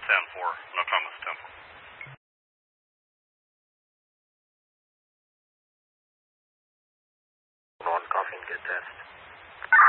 No comments, 10-4. One coffee and good test.